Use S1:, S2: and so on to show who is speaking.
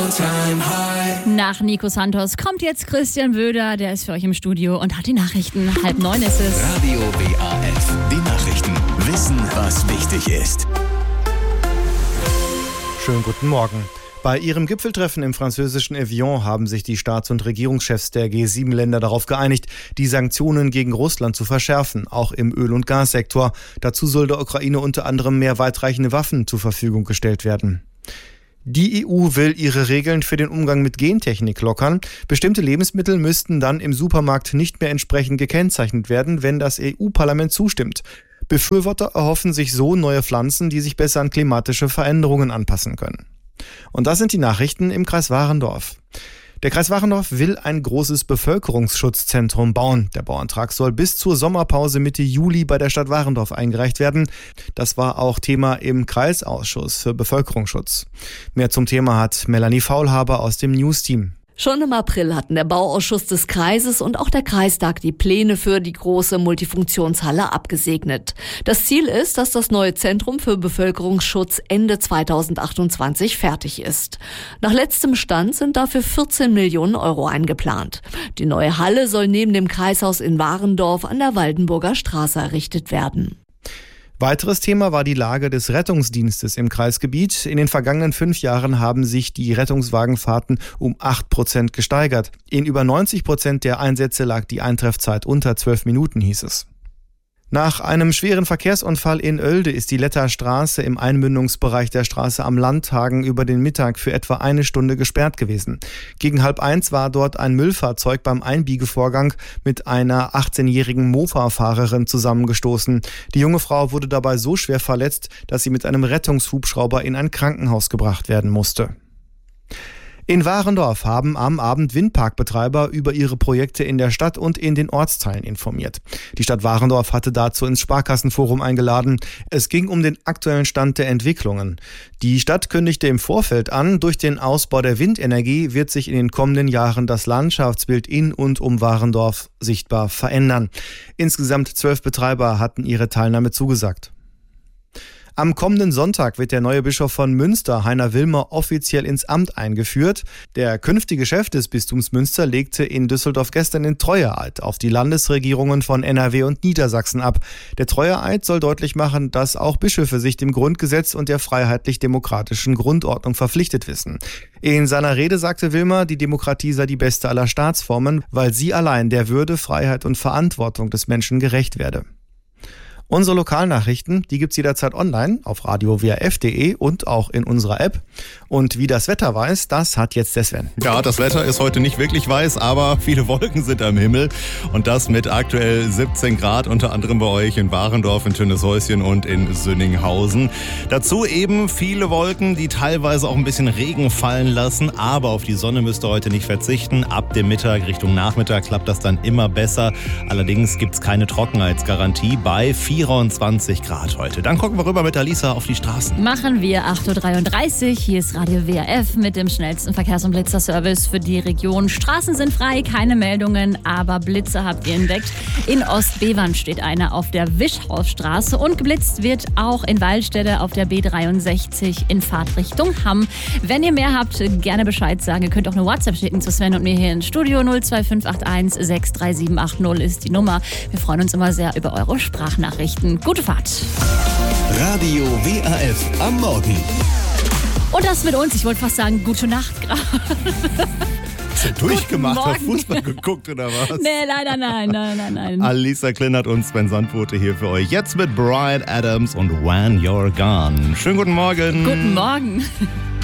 S1: Nach Nico Santos kommt jetzt Christian Wöder, der ist für euch im Studio und hat die Nachrichten. 8:30 ist es.
S2: Radio WAF, die Nachrichten. Wissen, was wichtig ist.
S3: Schönen guten Morgen. Bei ihrem Gipfeltreffen im französischen Evian haben sich die Staats- und Regierungschefs der G7-Länder darauf geeinigt, die Sanktionen gegen Russland zu verschärfen, auch im Öl- und Gassektor. Dazu soll der Ukraine unter anderem mehr weitreichende Waffen zur Verfügung gestellt werden. Die EU will ihre Regeln für den Umgang mit Gentechnik lockern. Bestimmte Lebensmittel müssten dann im Supermarkt nicht mehr entsprechend gekennzeichnet werden, wenn das EU-Parlament zustimmt. Befürworter erhoffen sich so neue Pflanzen, die sich besser an klimatische Veränderungen anpassen können. Und das sind die Nachrichten im Kreis Warendorf. Der Kreis Warendorf will ein großes Bevölkerungsschutzzentrum bauen. Der Bauantrag soll bis zur Sommerpause Mitte Juli bei der Stadt Warendorf eingereicht werden. Das war auch Thema im Kreisausschuss für Bevölkerungsschutz. Mehr zum Thema hat Melanie Faulhaber aus dem News-Team.
S4: Schon im April hatten der Bauausschuss des Kreises und auch der Kreistag die Pläne für die große Multifunktionshalle abgesegnet. Das Ziel ist, dass das neue Zentrum für Bevölkerungsschutz Ende 2028 fertig ist. Nach letztem Stand sind dafür 14 Millionen Euro eingeplant. Die neue Halle soll neben dem Kreishaus in Warendorf an der Waldenburger Straße errichtet werden.
S3: Weiteres Thema war die Lage des Rettungsdienstes im Kreisgebiet. In den vergangenen 5 Jahren haben sich die Rettungswagenfahrten um 8% gesteigert. In über 90% der Einsätze lag die Eintreffzeit unter 12 Minuten, hieß es. Nach einem schweren Verkehrsunfall in Oelde ist die Letter Straße im Einmündungsbereich der Straße am Landhagen über den Mittag für etwa 1 Stunde gesperrt gewesen. Gegen 12:30 war dort ein Müllfahrzeug beim Einbiegevorgang mit einer 18-jährigen Mofa-Fahrerin zusammengestoßen. Die junge Frau wurde dabei so schwer verletzt, dass sie mit einem Rettungshubschrauber in ein Krankenhaus gebracht werden musste. In Warendorf haben am Abend Windparkbetreiber über ihre Projekte in der Stadt und in den Ortsteilen informiert. Die Stadt Warendorf hatte dazu ins Sparkassenforum eingeladen. Es ging um den aktuellen Stand der Entwicklungen. Die Stadt kündigte im Vorfeld an, durch den Ausbau der Windenergie wird sich in den kommenden Jahren das Landschaftsbild in und um Warendorf sichtbar verändern. Insgesamt 12 Betreiber hatten ihre Teilnahme zugesagt. Am kommenden Sonntag wird der neue Bischof von Münster, Heiner Wilmer, offiziell ins Amt eingeführt. Der künftige Chef des Bistums Münster legte in Düsseldorf gestern den Treueeid auf die Landesregierungen von NRW und Niedersachsen ab. Der Treueeid soll deutlich machen, dass auch Bischöfe sich dem Grundgesetz und der freiheitlich-demokratischen Grundordnung verpflichtet wissen. In seiner Rede sagte Wilmer, die Demokratie sei die beste aller Staatsformen, weil sie allein der Würde, Freiheit und Verantwortung des Menschen gerecht werde. Unsere Lokalnachrichten, die gibt's jederzeit online auf radiowaf.de und auch in unserer App. Und wie das Wetter weiß, das hat jetzt der Sven.
S5: Ja, das Wetter ist heute nicht wirklich weiß, aber viele Wolken sind am Himmel. Und das mit aktuell 17 Grad, unter anderem bei euch in Warendorf, in Töneshäuschen und in Sünninghausen. Dazu eben viele Wolken, die teilweise auch ein bisschen Regen fallen lassen. Aber auf die Sonne müsst ihr heute nicht verzichten. Ab dem Mittag Richtung Nachmittag klappt das dann immer besser. Allerdings gibt's keine Trockenheitsgarantie bei 24 Grad heute. Dann gucken wir rüber mit Alisa auf die Straßen.
S1: Machen wir 8:33 Uhr. Hier ist Radio WAF mit dem schnellsten Verkehrs- und Blitzerservice für die Region. Straßen sind frei, keine Meldungen, aber Blitze habt ihr entdeckt. In Ostbevern steht einer auf der Wischhausstraße und geblitzt wird auch in Waldstätte auf der B63 in Fahrtrichtung Hamm. Wenn ihr mehr habt, gerne Bescheid sagen. Ihr könnt auch eine WhatsApp schicken zu Sven und mir hier ins Studio. 02581 63780 ist die Nummer. Wir freuen uns immer sehr über eure Sprachnachrichten. Gute Fahrt.
S2: Radio WAF am Morgen.
S1: Und das mit uns. Ich wollte fast sagen, gute Nacht gerade.
S5: Hast du durchgemacht, auf Fußball geguckt oder was?
S1: Nee, leider nein.
S5: Alisa Kleinert und Sven Sandbote hier für euch. Jetzt mit Bryan Adams und When You're Gone. Schönen guten Morgen.
S1: Guten Morgen.